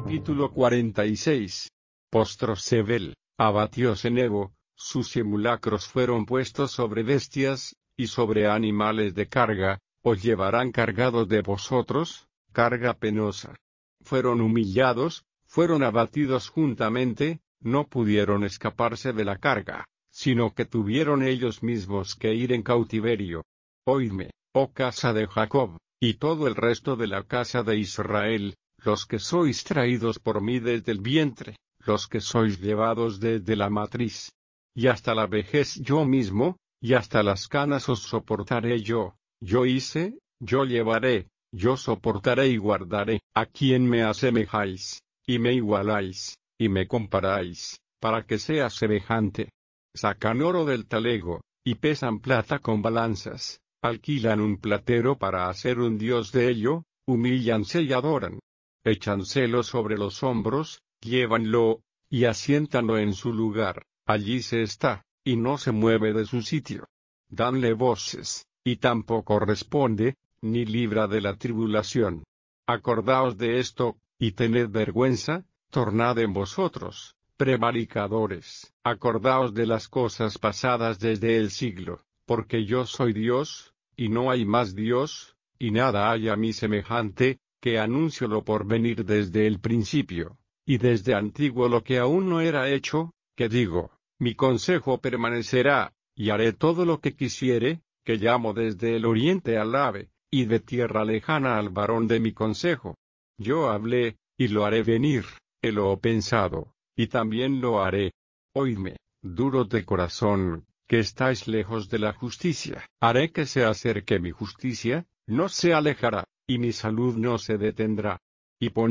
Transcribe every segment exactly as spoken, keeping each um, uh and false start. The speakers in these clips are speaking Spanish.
Capítulo cuarenta y seis. Postróse Bel, abatióse Nebo, sus simulacros fueron puestos sobre bestias, y sobre animales de carga, os llevarán cargados de vosotros, carga penosa. Fueron humillados, fueron abatidos juntamente, no pudieron escaparse de la carga, sino que tuvieron ellos mismos que ir en cautiverio. Oídme, oh casa de Jacob, y todo el resto de la casa de Israel, los que sois traídos por mí desde el vientre, los que sois llevados desde la matriz. Y hasta la vejez yo mismo, y hasta las canas os soportaré yo, yo hice, yo llevaré, yo soportaré y guardaré. A quien me asemejáis, y me igualáis, y me comparáis, para que sea semejante. Sacan oro del talego, y pesan plata con balanzas, alquilan un platero para hacer un dios de ello, humíllanse y adoran. Échanselo sobre los hombros, llévanlo, y asiéntanlo en su lugar, allí se está, y no se mueve de su sitio. Danle voces, y tampoco responde, ni libra de la tribulación. Acordaos de esto, y tened vergüenza, tornad en vosotros, prevaricadores. Acordaos de las cosas pasadas desde el siglo, porque yo soy Dios, y no hay más Dios, y nada hay a mí semejante, que anuncio lo por venir desde el principio, y desde antiguo lo que aún no era hecho, que digo, mi consejo permanecerá, y haré todo lo que quisiere, que llamo desde el oriente al ave, y de tierra lejana al varón de mi consejo. Yo hablé, y lo haré venir, y lo he pensado, y también lo haré. Oídme, duros de corazón, que estáis lejos de la justicia. Haré que se acerque mi justicia, no se alejará, y mi salud no se detendrá. Y pon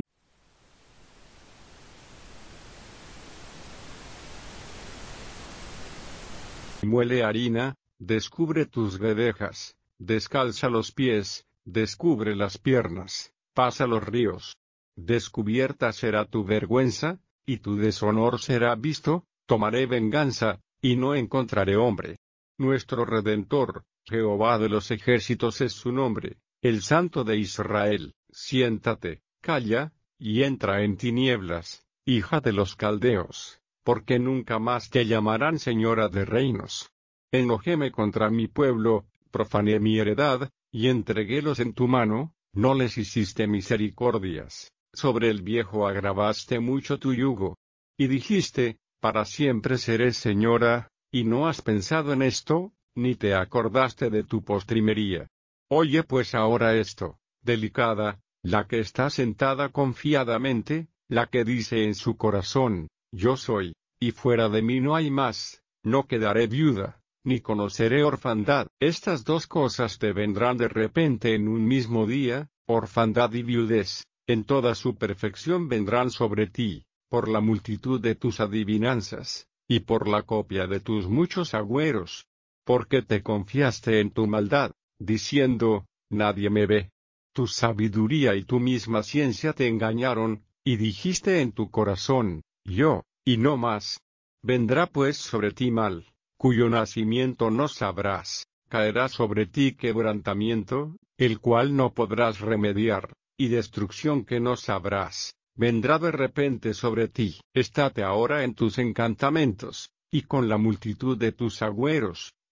muele harina, descubre tus guedejas, descalza los pies, descubre las piernas, pasa los ríos. Descubierta será tu vergüenza, y tu deshonor será visto, tomaré venganza, y no encontraré hombre. Nuestro Redentor, Jehová de los ejércitos es su nombre, el Santo de Israel. Siéntate, calla, y entra en tinieblas, hija de los caldeos, porque nunca más te llamarán señora de reinos. Enojéme contra mi pueblo, profané mi heredad, y entreguélos en tu mano, no les hiciste misericordias, sobre el viejo agravaste mucho tu yugo. Y dijiste, para siempre seré señora, y no has pensado en esto, ni te acordaste de tu postrimería. Oye pues ahora esto, delicada, la que está sentada confiadamente, la que dice en su corazón, yo soy, y fuera de mí no hay más, no quedaré viuda, ni conoceré orfandad. Estas dos cosas te vendrán de repente en un mismo día, orfandad y viudez, en toda su perfección vendrán sobre ti, por la multitud de tus adivinanzas, y por la copia de tus muchos agüeros. Porque te confiaste en tu maldad, diciendo, nadie me ve. Tu sabiduría y tu misma ciencia te engañaron, y dijiste en tu corazón, yo, y no más. Vendrá pues sobre ti mal, cuyo nacimiento no sabrás, caerá sobre ti quebrantamiento, el cual no podrás remediar, y destrucción que no sabrás, vendrá de repente sobre ti. Estate ahora en tus encantamentos, y con la multitud de tus agüeros,